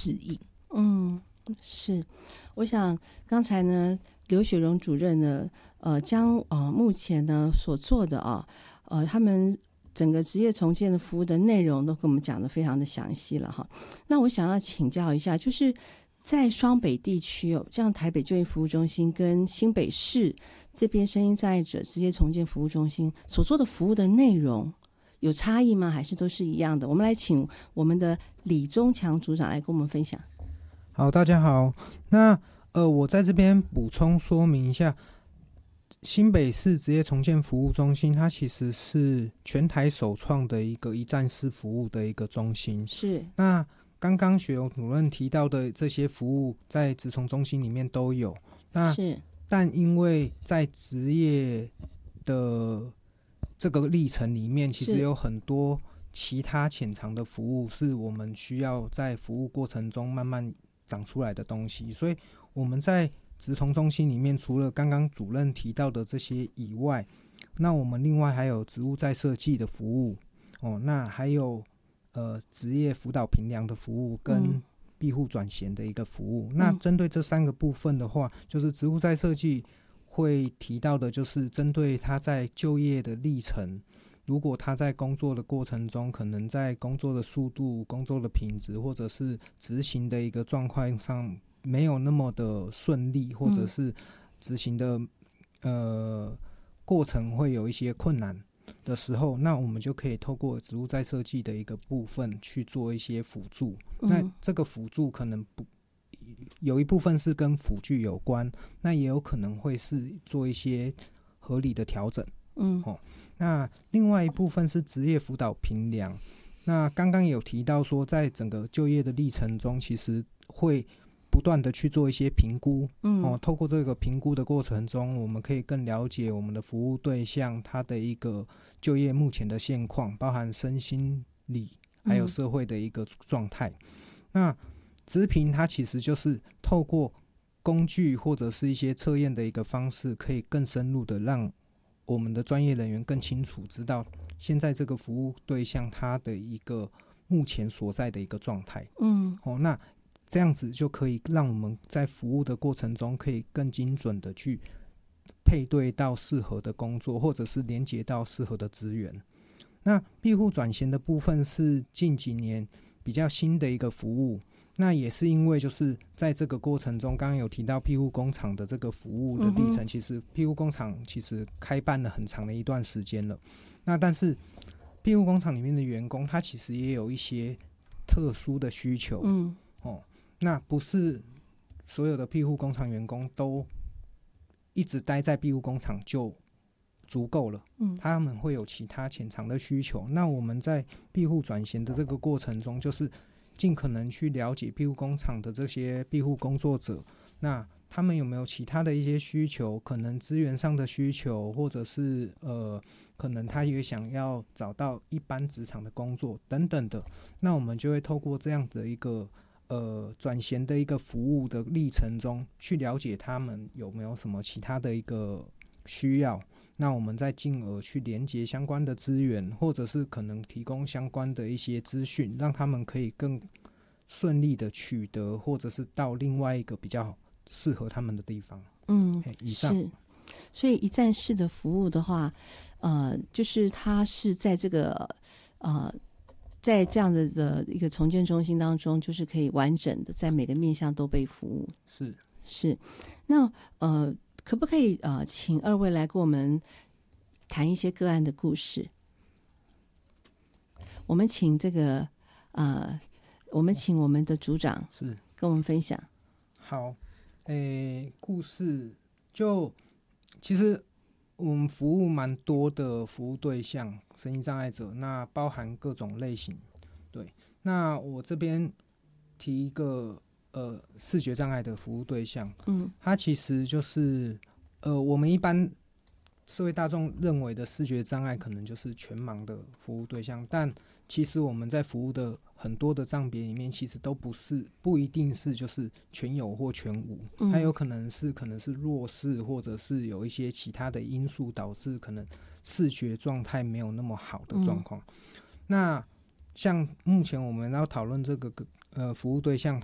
适应。 是，我想刚才呢，刘雪蓉主任呢，将目前呢所做的他们整个职业重建的服务的内容都跟我们讲得非常的详细了哈。那我想要请教一下，就是在双北地区像台北就业服务中心跟新北市这边声音障碍者职业重建服务中心所做的服务的内容有差异吗？还是都是一样的？我们来请我们的李宗强组长来跟我们分享。 好，大家好。那我在这边补充说明一下，新北市职业重建服务中心，它其实是全台首创的一个一站式服务的一个中心。 是。 那刚刚雪蓉主任提到的这些服务，在职重中心里面都有。那是。 但因为在职业的这个历程里面，其实有很多其他潜藏的服务，是我们需要在服务过程中慢慢长出来的东西，所以我们在职重中心里面，除了刚刚主任提到的这些以外，那我们另外还有职务再设计的服务那还有职业辅导评量的服务跟庇护转衔的一个服务。那针对这3个部分的话，就是职务再设计会提到的，就是针对他在就业的历程。如果他在工作的过程中，可能在工作的速度、工作的品质，或者是执行的一个状况上没有那么的顺利，或者是执行的过程会有一些困难的时候，那我们就可以透过职务再设计的一个部分去做一些辅助。那这个辅助可能有一部分是跟辅具有关，那也有可能会是做一些合理的调整。那另外一部分是职业辅导评量。那刚刚有提到说，在整个就业的历程中，其实会不断的去做一些评估。透过这个评估的过程中，我们可以更了解我们的服务对象他的一个就业目前的现况，包含身心理还有社会的一个状态。那职评它其实就是透过工具或者是一些测验的一个方式，可以更深入的让我们的专业人员更清楚知道现在这个服务对象他的一个目前所在的一个状态。那这样子就可以让我们在服务的过程中可以更精准的去配对到适合的工作，或者是连接到适合的资源。那庇护转衔的部分是近几年比较新的一个服务。那也是因为就是在这个过程中，刚刚有提到庇护工厂的这个服务的历程，其实庇护工厂其实开办了很长的一段时间了。那但是庇护工厂里面的员工，他其实也有一些特殊的需求。那不是所有的庇护工厂员工都一直待在庇护工厂就足够了。他们会有其他潜藏的需求。那我们在庇护转衔的这个过程中，就是尽可能去了解庇护工厂的这些庇护工作者，那他们有没有其他的一些需求，可能资源上的需求，或者是可能他也想要找到一般职场的工作等等的。那我们就会透过这样的一个转衔的一个服务的历程中，去了解他们有没有什么其他的一个需要。那我们再进而去连接相关的资源，或者是可能提供相关的一些资讯，让他们可以更顺利的取得，或者是到另外一个比较适合他们的地方。以上。 是。所以一站式的服务的话，就是它是在这个在这样的一个重建中心当中，就是可以完整的在每个面向都被服务。是。那可不可以请2位来跟我们谈一些个案的故事？我们请我们的组长是跟我们分享。 好，故事就其实我们服务蛮多的服务对象，身心障碍者，那包含各种类型。对，那我这边提一个视觉障碍的服务对象。它其实就是我们一般社会大众认为的视觉障碍可能就是全盲的服务对象，但其实我们在服务的很多的障别里面，其实都不一定是就是全有或全无。它有可能是弱视，或者是有一些其他的因素导致可能视觉状态没有那么好的状况。那像目前我们要讨论这个服务对象，